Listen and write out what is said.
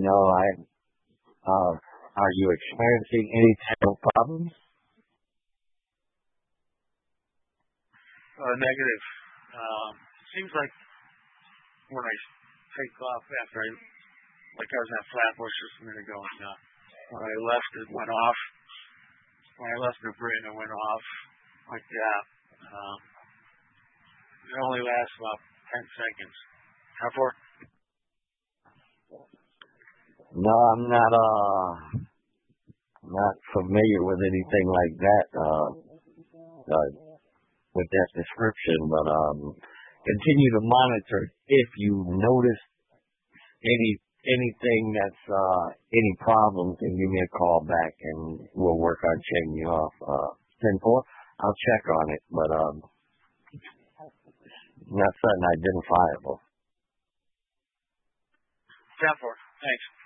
know, are you experiencing any type of problems? Negative. Seems like when I take off after like I was at Flatbush just a minute ago, and when I left, it went off. When I left New Britain, it went off like that. It only lasts about 10 seconds. How far? No, I'm not familiar with anything like that, with that description, but continue to monitor. If you notice anything that's any problems, then give me a call back and we'll work on checking you off. 10-4, I'll check on it, but not something identifiable. 10-4, thanks.